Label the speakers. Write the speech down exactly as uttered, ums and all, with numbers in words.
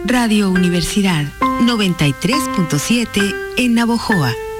Speaker 1: Radio Universidad noventa y tres punto siete en Navojoa.